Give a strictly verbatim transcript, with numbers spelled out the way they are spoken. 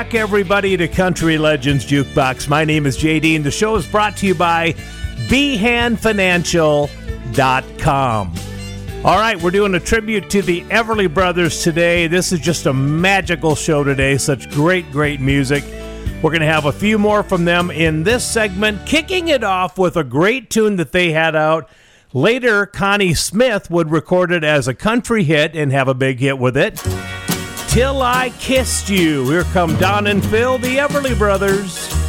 Back, everybody, to Country Legends Jukebox. My name is J D, and the show is brought to you by behan financial dot com. All right, we're doing a tribute to the Everly Brothers today. This is just a magical show today. Such great, great music. We're going to have a few more from them in this segment, kicking it off with a great tune that they had out. Later, Connie Smith would record it as a country hit and have a big hit with it. Till I Kissed You. Here come Don and Phil, the Everly Brothers.